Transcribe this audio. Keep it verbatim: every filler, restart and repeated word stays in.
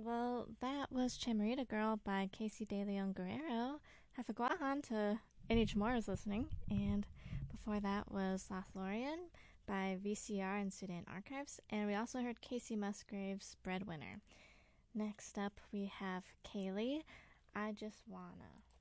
Well, that was Chamarita Girl by Casey De Leon Guerrero. Hafaguahan to Any Chamorro's listening. And before that was Lothlorien by V C R and Sudan Archives. And we also heard Casey Musgrave's Breadwinner. Next up we have Kaylee, I Just Wanna.